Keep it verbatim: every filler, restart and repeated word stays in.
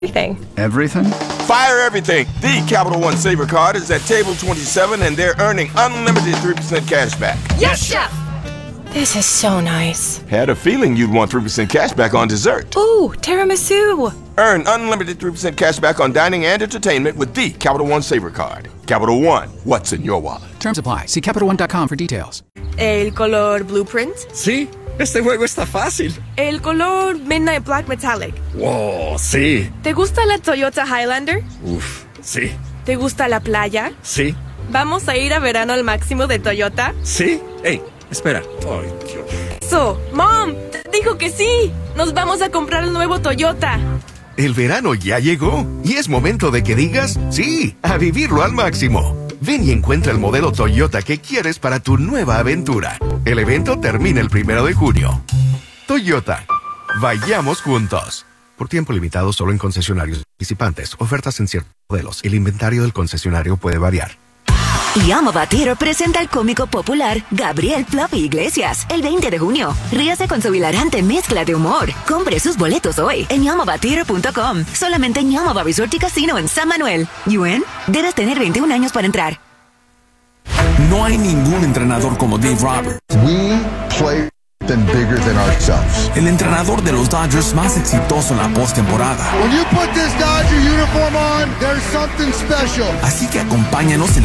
Everything. Everything? Fire everything. The Capital One Saver Card is at table twenty-seven, and they're earning unlimited three percent cash back. Yes, Chef! This is so nice. Had a feeling you'd want three percent cash back on dessert. Ooh, tiramisu! Earn unlimited three percent cash back on dining and entertainment with the Capital One Saver Card. Capital One, what's in your wallet? Terms apply. See Capital One dot com for details. ¿El color Blueprint? Sí, este juego está fácil. ¿El color Midnight Black Metallic? Wow, sí. ¿Te gusta la Toyota Highlander? Uf, sí. ¿Te gusta la playa? Sí. ¿Vamos a ir a verano al máximo de Toyota? Sí. Ey, espera. Ay, Dios. Eso, Mom, dijo que sí. Nos vamos a comprar el nuevo Toyota. El verano ya llegó y es momento de que digas sí, a vivirlo al máximo. Ven y encuentra el modelo Toyota que quieres para tu nueva aventura. El evento termina el primero de junio. Toyota, vayamos juntos. Por tiempo limitado solo en concesionarios participantes. Ofertas en ciertos modelos. El inventario del concesionario puede variar. Yamaba Theater presenta al cómico popular Gabriel Fluffy Iglesias el veinte de junio. Ríase con su hilarante mezcla de humor. Compre sus boletos hoy en yamaba theater punto com. Solamente en Yamaba Resort y Casino en San Manuel. ¿Y en? Debes tener veintiún años para entrar. No hay ningún entrenador como Dave Roberts. We play them bigger than ourselves. El entrenador de los Dodgers más exitoso en la postemporada. When you put this Dodger uniform on, there's something special. Así que acompáñanos en